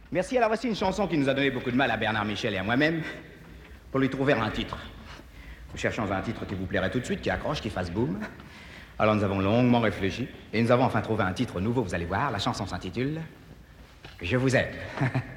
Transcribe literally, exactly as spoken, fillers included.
Merci, alors voici une chanson qui nous a donné beaucoup de mal à Bernard Michel et à moi-même, pour lui trouver un titre. Nous cherchons un titre qui vous plairait tout de suite, qui accroche, qui fasse boum. Alors nous avons longuement réfléchi, et nous avons enfin trouvé un titre nouveau, vous allez voir. La chanson s'intitule « Je vous aime ».